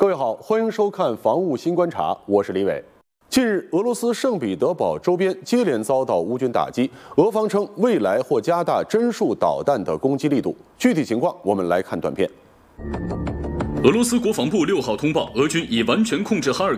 各位好，欢迎收看《防务新观察》，我是李伟。近日，俄罗斯圣彼得堡周边接连遭到乌军打击，俄方称未来或加大针数导弹的攻击力度。具体情况，我们来看短片。 俄罗斯国防部6号通报，俄军已完全控制哈尔